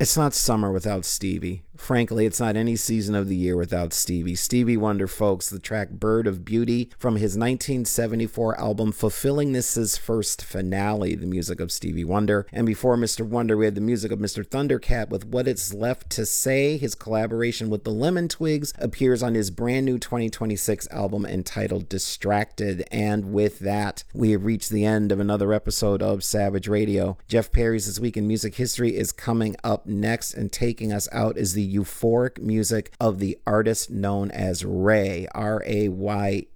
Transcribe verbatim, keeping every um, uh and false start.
It's not summer without Stevie. Frankly, it's not any season of the year without Stevie. Stevie Wonder, folks, the track Bird of Beauty from his nineteen seventy-four album Fulfilling This' First Finale, the music of Stevie Wonder. And before Mister Wonder, we had the music of Mister Thundercat with What It's Left to Say. His collaboration with the Lemon Twigs appears on his brand new twenty twenty-six album entitled Distracted. And with that, we have reached the end of another episode of Savage Radio. Jeff Perry's This Week in Music History is coming up next, and taking us out is the euphoric music of the artist known as Ray, R A Y